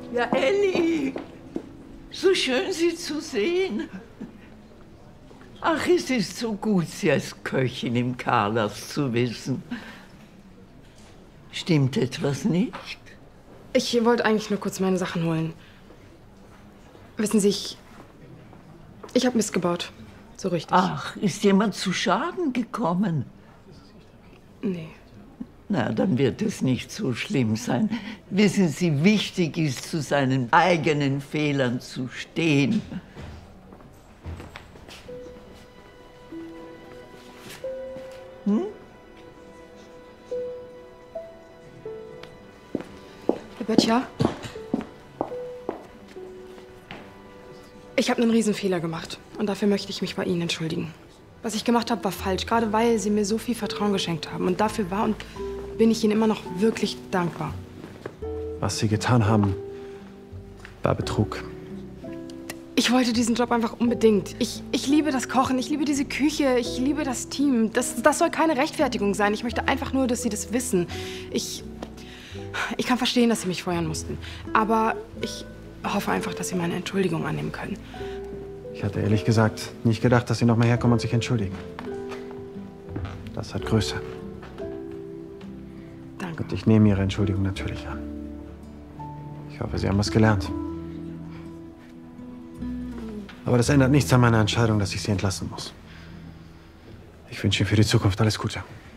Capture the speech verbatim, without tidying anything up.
Ja, Elli, so schön, Sie zu sehen. Ach, es ist so gut, Sie als Köchin im Carlas zu wissen. Stimmt etwas nicht? Ich wollte eigentlich nur kurz meine Sachen holen. Wissen Sie, ich... Ich habe Mist gebaut. So richtig. Ach, ist jemand zu Schaden gekommen? Nee. Na, dann wird es nicht so schlimm sein. Wissen Sie, wichtig ist, zu seinen eigenen Fehlern zu stehen. Hm? Herr Böttcher? Ich habe einen Riesenfehler gemacht. Und dafür möchte ich mich bei Ihnen entschuldigen. Was ich gemacht habe, war falsch. Gerade weil Sie mir so viel Vertrauen geschenkt haben. Und dafür war und bin ich Ihnen immer noch wirklich dankbar. Was Sie getan haben, war Betrug. Ich wollte diesen Job einfach unbedingt. Ich, ich liebe das Kochen, ich liebe diese Küche, ich liebe das Team. Das, das soll keine Rechtfertigung sein. Ich möchte einfach nur, dass Sie das wissen. Ich, ich kann verstehen, dass Sie mich feuern mussten. Aber ich hoffe einfach, dass Sie meine Entschuldigung annehmen können. Ich hatte ehrlich gesagt nicht gedacht, dass Sie noch mal herkommen und sich entschuldigen. Das hat Größe. Danke. Und ich nehme Ihre Entschuldigung natürlich an. Ich hoffe, Sie haben was gelernt. Aber das ändert nichts an meiner Entscheidung, dass ich Sie entlassen muss. Ich wünsche Ihnen für die Zukunft alles Gute.